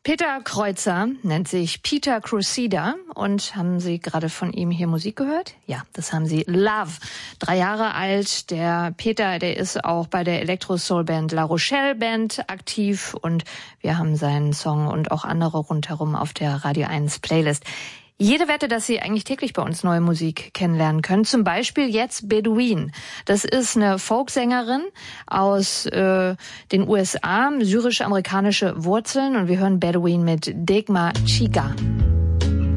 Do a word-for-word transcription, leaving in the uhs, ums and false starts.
Peter Kreuzer nennt sich Peter Crusader und haben Sie gerade von ihm hier Musik gehört? Ja, das haben Sie. Love, drei Jahre alt. Der Peter, der ist auch bei der Elektro-Soul-Band La Rochelle Band aktiv und wir haben seinen Song und auch andere rundherum auf der Radio eins Playlist. Jede Wette, dass Sie eigentlich täglich bei uns neue Musik kennenlernen können. Zum Beispiel jetzt Bedouin. Das ist eine Folksängerin aus äh, den U S A, syrisch-amerikanische Wurzeln. Und wir hören Bedouin mit Degma Chiga.